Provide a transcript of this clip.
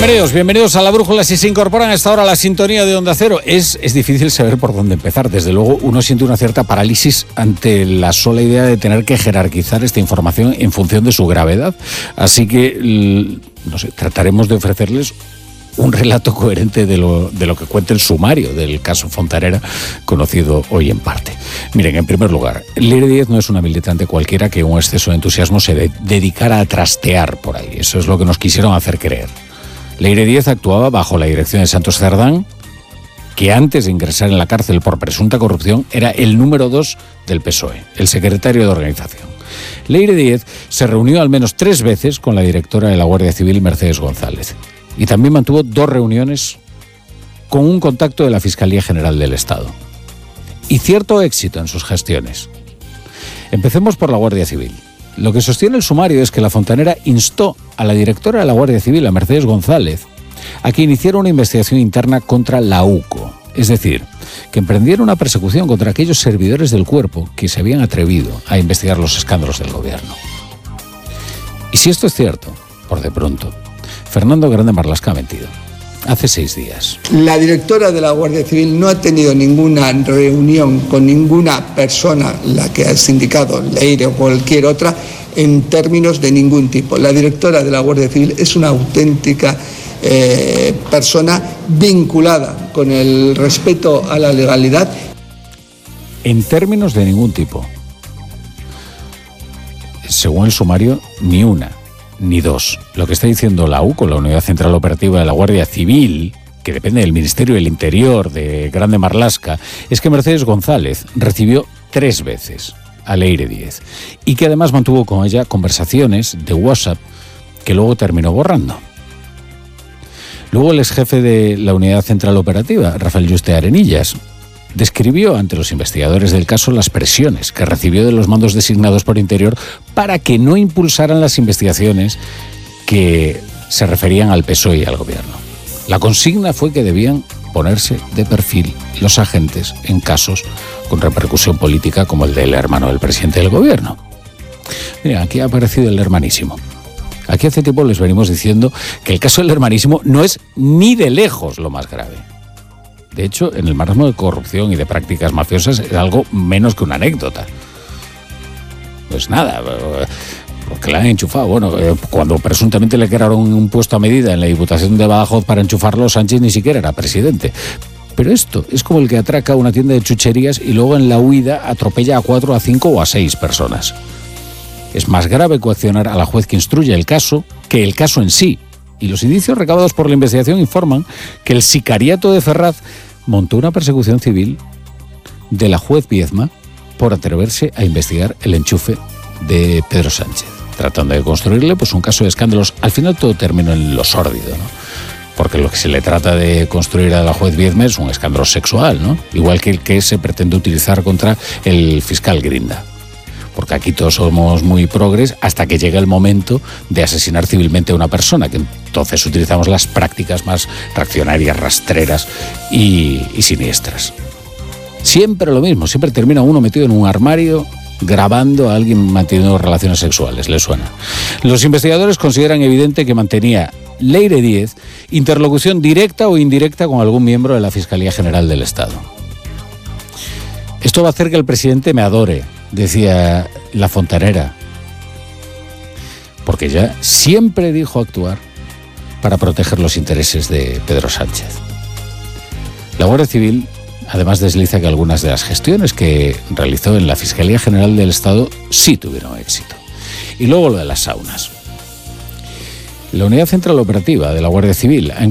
Bienvenidos a La Brújula. Si se incorporan a esta hora a la sintonía de Onda Cero, es difícil saber por dónde empezar. Desde luego, uno siente una cierta parálisis ante la sola idea de tener que jerarquizar esta información en función de su gravedad. Así que, no sé, trataremos de ofrecerles un relato coherente de lo que cuenta el sumario del caso Fontanera, conocido hoy en parte. Miren, en primer lugar, Leire Díez no es una militante cualquiera que un exceso de entusiasmo se dedicara a trastear por ahí. Eso es lo que nos quisieron hacer creer. Leire Díez actuaba bajo la dirección de Santos Cerdán, que antes de ingresar en la cárcel por presunta corrupción era el número 2 del PSOE, el secretario de organización. Leire Díez se reunió al menos 3 veces con la directora de la Guardia Civil, Mercedes González, y también mantuvo 2 reuniones con un contacto de la Fiscalía General del Estado. Y cierto éxito en sus gestiones. Empecemos por la Guardia Civil. Lo que sostiene el sumario es que la Fontanera instó a la directora de la Guardia Civil, a Mercedes González, a que iniciara una investigación interna contra la UCO. Es decir, que emprendiera una persecución contra aquellos servidores del cuerpo que se habían atrevido a investigar los escándalos del gobierno. Y si esto es cierto, por de pronto, Fernando Grande Marlaska ha mentido. Hace 6 días. La directora de la Guardia Civil no ha tenido ninguna reunión con ninguna persona, la que has indicado, Leire o cualquier otra, en términos de ningún tipo. La directora de la Guardia Civil es una auténtica persona vinculada con el respeto a la legalidad. En términos de ningún tipo. Según el sumario, ni una ni 2. Lo que está diciendo la UCO, la Unidad Central Operativa de la Guardia Civil, que depende del Ministerio del Interior de Grande Marlaska, es que Mercedes González recibió 3 veces a Leire Díez y que además mantuvo con ella conversaciones de WhatsApp que luego terminó borrando. Luego el exjefe de la Unidad Central Operativa, Rafael Yuste Arenillas, describió ante los investigadores del caso las presiones que recibió de los mandos designados por Interior para que no impulsaran las investigaciones que se referían al PSOE y al gobierno. La consigna fue que debían ponerse de perfil los agentes en casos con repercusión política como el del hermano del presidente del gobierno. Mira, aquí ha aparecido el hermanísimo. Aquí hace tiempo les venimos diciendo que el caso del hermanísimo no es ni de lejos lo más grave. De hecho, en el marasmo de corrupción y de prácticas mafiosas es algo menos que una anécdota. Pues nada, porque la han enchufado. Bueno, cuando presuntamente le crearon un puesto a medida en la Diputación de Badajoz para enchufarlo, Sánchez ni siquiera era presidente. Pero esto es como el que atraca una tienda de chucherías y luego en la huida atropella a 4, a 5 o a 6 personas. Es más grave coaccionar a la juez que instruye el caso que el caso en sí. Y los indicios recabados por la investigación informan que el sicariato de Ferraz montó una persecución civil de la juez Viezma por atreverse a investigar el enchufe de Pedro Sánchez, tratando de construirle pues un caso de escándalos. Al final todo terminó en lo sórdido, ¿no? Porque lo que se le trata de construir a la juez Viezma es un escándalo sexual, ¿no? Igual que el que se pretende utilizar contra el fiscal Grinda. Porque aquí todos somos muy progres hasta que llega el momento de asesinar civilmente a una persona, que entonces utilizamos las prácticas más reaccionarias, rastreras y siniestras. Siempre lo mismo, siempre termina uno metido en un armario grabando a alguien manteniendo relaciones sexuales, ¿le suena? Los investigadores consideran evidente que mantenía Leire Díez interlocución directa o indirecta con algún miembro de la Fiscalía General del Estado. Esto va a hacer que el presidente me adore, decía la Fontanera, porque ella siempre dijo actuar para proteger los intereses de Pedro Sánchez. La Guardia Civil además desliza que algunas de las gestiones que realizó en la Fiscalía General del Estado sí tuvieron éxito. Y luego lo de las saunas. La Unidad Central Operativa de la Guardia Civil ha